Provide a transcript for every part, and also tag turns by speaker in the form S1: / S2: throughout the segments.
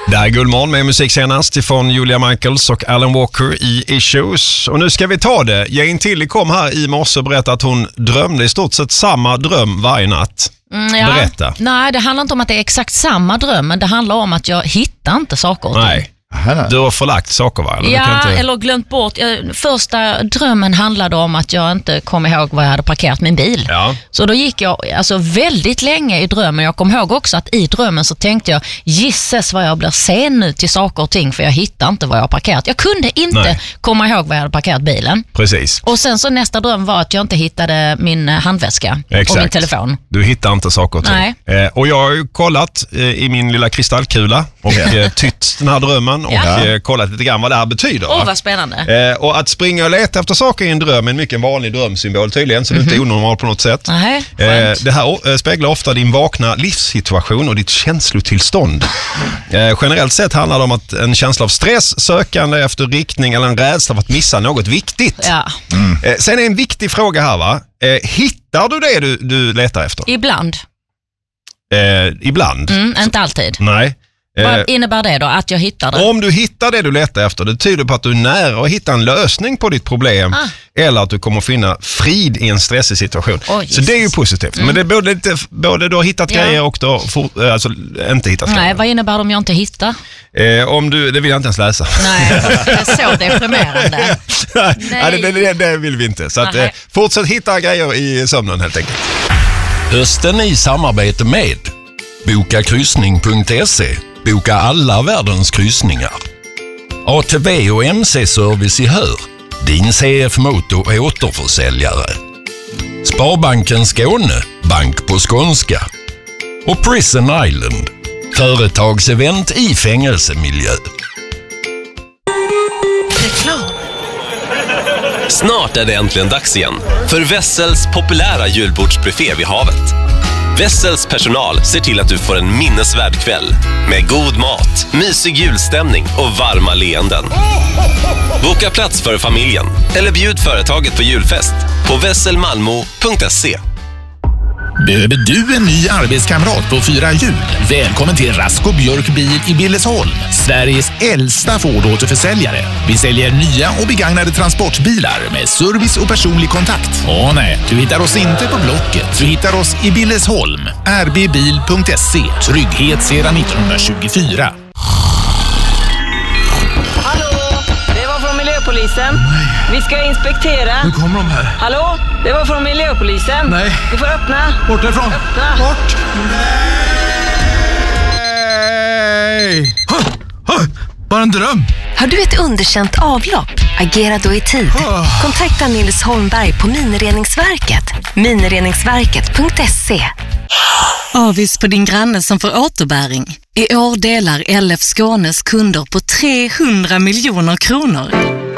S1: Det här är Guldmorgon med musik senast ifrån Julia Michaels och Alan Walker i Issues. Och nu ska vi ta det. Jane Tilly kom här i morse och berättade att hon drömde i stort sett samma dröm varje natt. Berätta.
S2: Nej, det handlar inte om att det är exakt samma dröm, men det handlar om att jag hittar inte saker och ting.
S1: Nej. Du har förlagt saker, va?
S2: Eller glömt bort. Första drömmen handlade om att jag inte kom ihåg var jag hade parkerat min bil.
S1: Ja.
S2: Så då gick jag väldigt länge i drömmen. Jag kom ihåg också att i drömmen så tänkte jag, gisses vad jag blir sen nu till saker och ting, för jag hittar inte var jag har parkerat. Jag kunde inte komma ihåg var jag hade parkerat bilen.
S1: Precis.
S2: Och sen så nästa dröm var att jag inte hittade min handväska och min telefon.
S1: Du hittar inte saker och ting. Och jag har ju kollat i min lilla kristallkula och tytt den här drömmen och kollat lite grann vad det här betyder.
S2: Vad spännande.
S1: Och att springa och leta efter saker i en dröm är en mycket vanlig drömsymbol tydligen, så det är inte onormalt på något sätt. Det här speglar ofta din vakna livssituation och ditt känslotillstånd. Generellt sett handlar det om att en känsla av stress, sökande efter riktning eller en rädsla för att missa något viktigt. Sen är en viktig fråga här, va? Hittar du det du letar efter?
S2: Ibland.
S1: Ibland?
S2: Inte alltid.
S1: Nej.
S2: Vad innebär det då, att jag hittar det?
S1: Om du hittar det du letar efter, det tyder på att du är nära att hitta en lösning på ditt problem eller att du kommer att finna frid i en stressig situation. Så det är ju positivt. Men det är både du har hittat grejer och du har inte hittat grejer.
S2: Nej, vad innebär det om jag inte hittar?
S1: Det vill jag inte ens läsa.
S2: Nej, det är så deprimerande.
S1: Nej, det vill vi inte. Så att, fortsätt hitta grejer i sömnen helt enkelt.
S3: Hösten i samarbete med bokakryssning.se. Boka alla världens kryssningar. ATV och MC-service i Hör. Din CF-motor är återförsäljare. Sparbanken Skåne. Bank på skånska. Och Prison Island. Företagsevent i fängelsemiljö.
S4: Reklam. Snart är det äntligen dags igen för Wessels populära julbordsbuffé vid havet. Wessels personal ser till att du får en minnesvärd kväll med god mat, mysig julstämning och varma leenden. Boka plats för familjen eller bjud företaget på julfest på wesselmalmo.se.
S5: Behöver du en ny arbetskamrat på 4 hjul? Välkommen till Rasko Björk Bil i Billesholm, Sveriges äldsta Ford-återförsäljare. Vi säljer nya och begagnade transportbilar med service och personlig kontakt. Nej, du hittar oss inte på Blocket. Du hittar oss i Billesholm. rbbil.se. Trygghet sedan 1924.
S6: Det var från miljöpolisen. Vi ska inspektera.
S7: Nu kommer de här.
S6: Hallå? Det var från miljöpolisen.
S7: Nej.
S6: Du får öppna.
S7: Bort därifrån.
S6: Öppna.
S7: Bort.
S1: Nej.
S7: Bara en dröm.
S8: Har du ett underkänt avlopp? Agera då i tid. Kontakta Nils Holmberg på Minireningsverket. Minireningsverket.se.
S9: Avis på din granne som får återbäring. I år delar LF Skånes kunder på 300 miljoner kronor.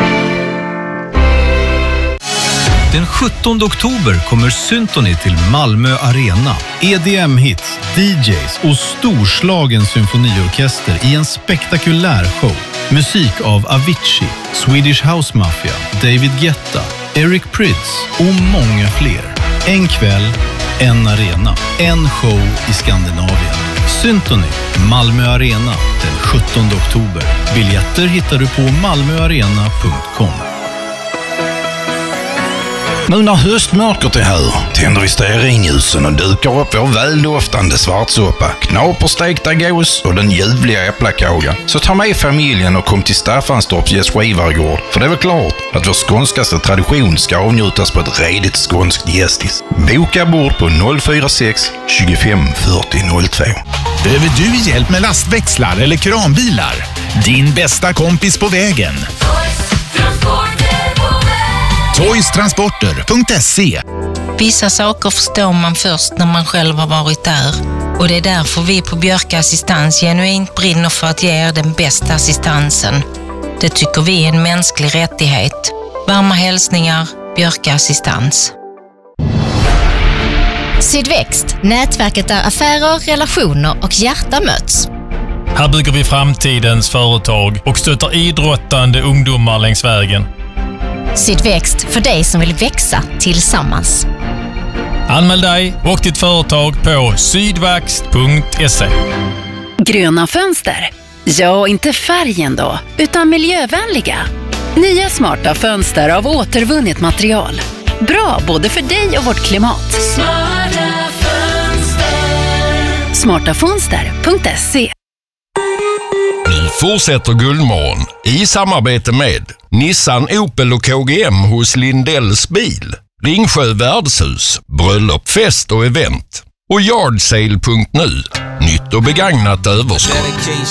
S10: Den 17 oktober kommer Symphony till Malmö Arena. EDM-hits, DJs och storslagen symfoniorkester i en spektakulär show. Musik av Avicii, Swedish House Mafia, David Guetta, Eric Prydz och många fler. En kväll, en arena, en show i Skandinavien. Symphony, Malmö Arena, den 17 oktober. Biljetter hittar du på malmöarena.com.
S11: Nu när höstmörkret är här tänder vi stearinljusen och dukar upp vår väldoftande svartsoppa, knaperstekta gås och den ljuvliga äpplakagan. Så ta med familjen och kom till Staffanstorps gästgivargård, för det är väl klart att vår skånskaste tradition ska avnjutas på ett redigt skånskt gästis. Boka bord på 046 25 40 02.
S5: Behöver du hjälp med lastväxlar eller kranbilar? Din bästa kompis på vägen. Toystransporter.se.
S12: Vissa saker förstår man först när man själv har varit där. Och det är därför vi på Björka Assistans genuint brinner för att ge er den bästa assistansen. Det tycker vi är en mänsklig rättighet. Varma hälsningar, Björka Assistans.
S13: Sydväxt, nätverket där affärer, relationer och hjärta möts.
S14: Här bygger vi framtidens företag och stöttar idrottande ungdomar längs vägen.
S13: Sydväxt, för dig som vill växa tillsammans.
S14: Anmäl dig och ditt företag på sydväxt.se.
S15: Gröna fönster. Ja, inte färgen då, utan miljövänliga. Nya smarta fönster av återvunnet material. Bra både för dig och vårt klimat.
S16: Smarta fönster.
S15: Smartafönster.se.
S3: Nu fortsätter Guldmorgon i samarbete med Nissan, Opel och KGM hos Lindells bil, Ringsjö värdshus, bröllop, fest och event och yardsale.nu, nytt och begagnat överskott.